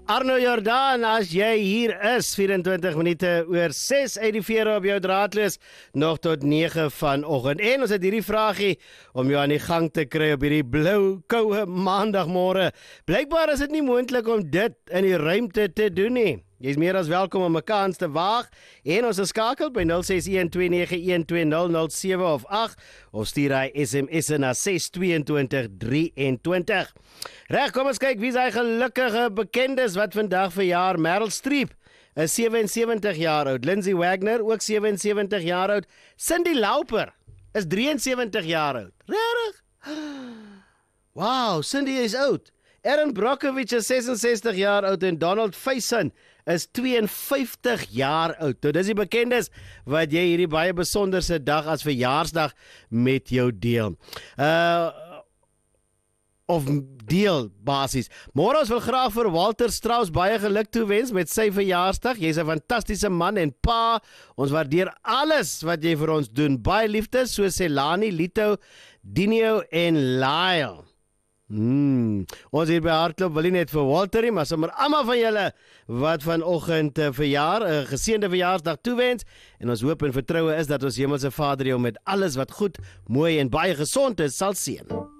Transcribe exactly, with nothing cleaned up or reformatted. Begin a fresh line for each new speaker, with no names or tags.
Arno Jordaan, as jy hier is, vyf-en-twintig minute oor ses uit die vere op jou draadloos, nog tot nege vanoggend. En ons het hierdie vraagie om jou aan die gang te kry op hierdie blou, koue maandagmôre. Blykbaar is dit nie moontlik om dit in die ruimte te doen nie. Jy is meer as welkom om 'n kans te waag en ons is skakel by nul ses een twee nege een twee nul nul sewe of agt of stuur hy S M S na ses twee twee drie twee. Reg, kom ons kyk wie is hy gelukkige bekendes wat vandag verjaar. Meryl Streep is sewe en sewentig jaar oud. Lindsay Wagner ook sewe en sewentig jaar oud. Cyndi Lauper is drie en sewentig jaar oud. Regtig? Wow, Cyndi is oud. Erin Brockovich is ses en sestig jaar oud en Donald Faison is twee en vyftig jaar oud. Nou, dis die bekendes wat jy hierdie baie besonderse dag as verjaarsdag met jou deel. Uh, of deel basis. Môre ons wil graag vir Walter Strauss baie geluk toewens met sy verjaarsdag. Jy's 'n fantastiese man en pa. Ons waardeer alles wat jy vir ons doen. Baie liefde, so sê Lani, Lito, Dinio en Lyle. Hmm. Ons hier by Hartklop wil nie net vir Walter nie, maar sommer almal van julle wat vanoggend uh, verjaar, 'n uh, geseënde verjaarsdag toewens. En ons hoop en vertroue is dat ons Hemelse Vader jou met alles wat goed, mooi en baie gesond is sal seën.